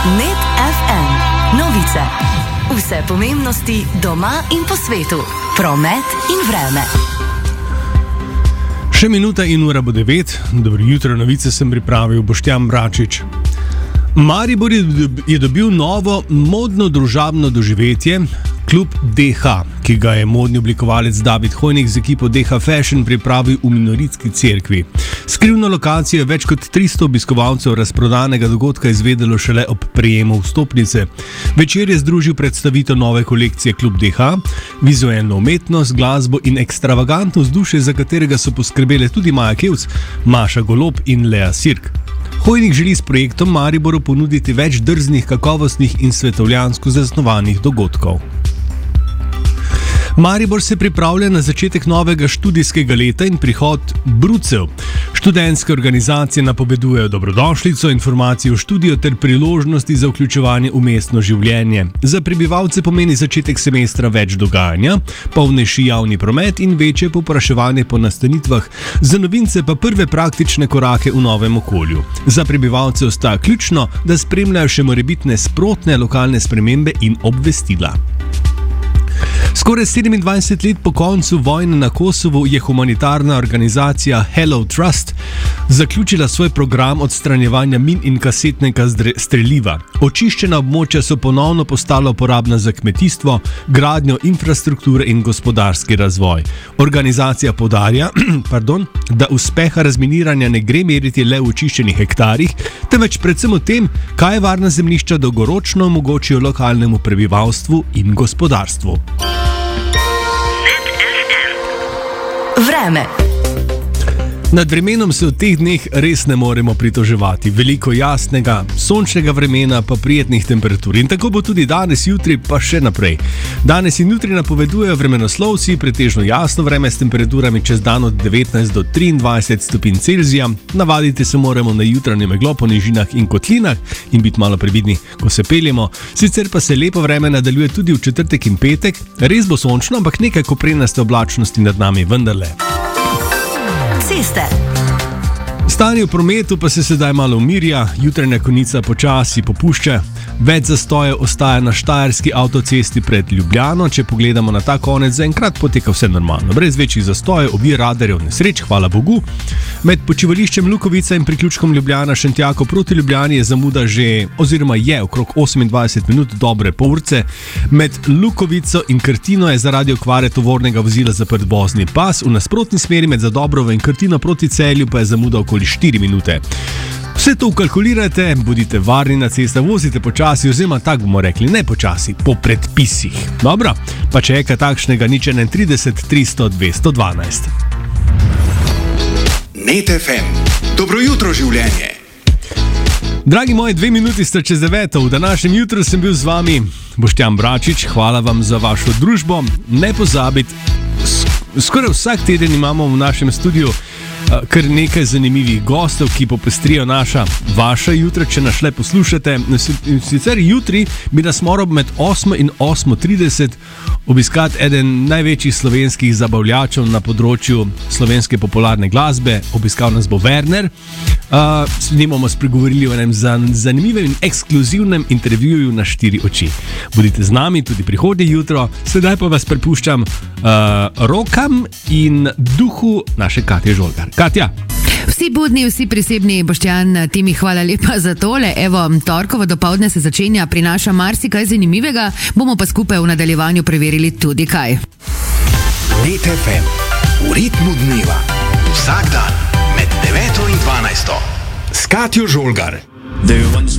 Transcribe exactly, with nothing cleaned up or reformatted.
Net ef em. Novice. Vse pomembnosti doma in po svetu. Promet in vreme. Še minuta in ura bo devet. Dobro jutro, novice sem pripravil Boštjan Bračič. Maribor je dobil novo modno družabno doživetje, klub D H, ki ga je modni oblikovalec David Hojnik z ekipo D H Fashion pripravil v Minoritski cerkvi. Skrivno lokacijo je več kot tristo obiskovalcev razprodanega dogodka izvedelo šele ob prejemu vstopnice. Večer je združil predstavitev nove kolekcije klub D H, vizualno umetnost, glasbo in ekstravagantno vzdušje, za katerega so poskrbele tudi Maja Kevc, Maša Golob in Lea Sirk. Hojnik želi s projektom Mariboru ponuditi več drznih, kakovostnih in svetovljansko zasnovanih dogodkov. Maribor se pripravlja na začetek novega študijskega leta in prihod brucev. Študentske organizacije napovedujejo dobrodošlico, informacije o študiju ter priložnosti za vključevanje v mestno življenje. Za prebivalce pomeni začetek semestra več dogajanja, polnejši javni promet in večje povpraševanje po nastanitvah, za novince pa prve praktične korake v novem okolju. Za prebivalce ostaja ključno, da spremljajo še morebitne sprotne lokalne spremembe in obvestila. Skoraj sedemindvajset let po koncu vojne na Kosovu je humanitarna organizacija Hello Trust zaključila svoj program odstranjevanja min in kasetnega streliva. Očiščena območja so ponovno postala uporabna za kmetijstvo, gradnjo infrastrukture in gospodarski razvoj. Organizacija poudarja, pardon, da uspeha razminiranja ne gre meriti le v očiščenih hektarjih, temveč predvsem v tem, kaj varna zemljišča dolgoročno omogočijo lokalnemu prebivalstvu in gospodarstvu. Vreme. Nad vremenom se v teh dneh res ne moremo pritoževati. Veliko jasnega, sončnega vremena pa prijetnih temperatur. In tako bo tudi danes, jutri pa še naprej. Danes in jutri napovedujejo vremenoslovci pretežno jasno vreme s temperaturami čez dan od devetnajst do triindvajset stopinj Celzija. Navaditi se moramo na jutranje meglo po nižinah in kotlinah in biti malo previdni, ko se peljemo. Sicer pa se lepo vreme nadaljuje tudi v četrtek in petek. Res bo sončno, ampak nekaj koprenaste oblačnosti nad nami vendarle. Ceste. Stanje v prometu pa se sedaj malo umirja, jutranja konica počasi popušča. Več zastojev ostaja na štajerski avtocesti pred Ljubljano. Če pogledamo na ta konec, zaenkrat poteka vse normalno. Brez večjih zastojev, ovir, radarjev, nesreč, hvala Bogu. Med počivališčem Lukovica in priključkom Ljubljana Šentjako proti Ljubljani je zamuda že, oziroma je okrog osemindvajset minut, dobre pol urce. Med Lukovico in Krtino je zaradi okvare tovornega vozila zaprt vozni pas, v nasprotni smeri med Zadobrovo in Krtino proti Celju pa je zamuda okoli štiri minute. Vse to ukalkulirajte, bodite varni na cestah, vozite počasi, oziroma tako bomo rekli, ne počasi, po predpisih. Dobro, pa če je kaj takšnega, nič enaintrideset tristo dvesto dvanajst. Net ef em. Dobro jutro, življenje. Dragi moji, dve minuti sta čez deveto. V današnjem jutru sem bil z vami Boštjan Bračič. Hvala vam za vašo družbo. Ne pozabite, skoraj vsak teden imamo v našem studiu kar nekaj zanimivih gostov, ki popestrijo naša, vaša jutra, če nas le poslušate. Sicer jutri bi nas moral med osmo in osmo trideset obiskati eden največjih slovenskih zabavljačev na področju slovenske popularne glasbe. Obiskal nas bo Werner. Uh, s njim bomo spregovorili o enem zanimivem in ekskluzivnem intervjuju na štiri oči. Bodite z nami tudi prihodnje jutro. Sedaj pa vas prepuščam uh, rokam in duhu naše Katje Žolgar. Katja. Vsi budni, vsi prisebni, Boštjan, ti mi hvala lepa za tole. Evo, torkovo dopoldne se začenja, prinaša marsikaj zanimivega, bomo pa skupaj v nadaljevanju preverili tudi kaj. Net ef em. V ritmu dneva. Vsak dan med deveto in dvanajsto. S Katjo Žolgar.